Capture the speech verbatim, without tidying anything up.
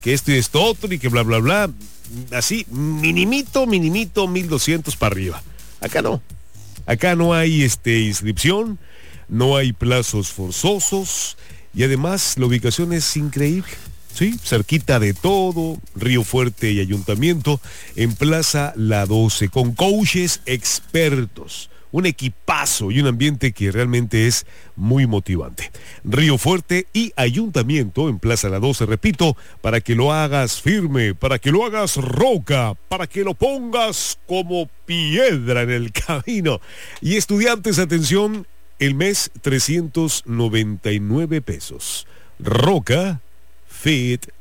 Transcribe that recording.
que esto y esto otro y que bla, bla, bla. Así, minimito, minimito, mil doscientos para arriba. Acá no. Acá no hay este, inscripción, no hay plazos forzosos y además la ubicación es increíble. Sí, cerquita de todo, Río Fuerte y Ayuntamiento, en Plaza La doce, con coaches expertos, un equipazo y un ambiente que realmente es muy motivante. Río Fuerte y Ayuntamiento en Plaza La doce, repito, para que lo hagas firme, para que lo hagas roca, para que lo pongas como piedra en el camino. Y estudiantes, atención, el mes trescientos noventa y nueve pesos. Roca Fit